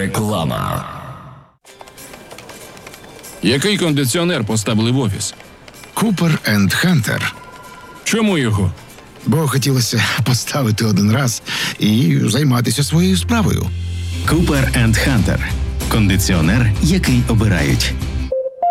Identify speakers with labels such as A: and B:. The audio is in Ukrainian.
A: Реклама.
B: Який кондиціонер поставили в офіс?
C: Купер енд Хантер.
B: Чому його?
C: Бо хотілося поставити один раз і займатися своєю справою.
D: Cooper & Hunter. Кондиціонер, який обирають.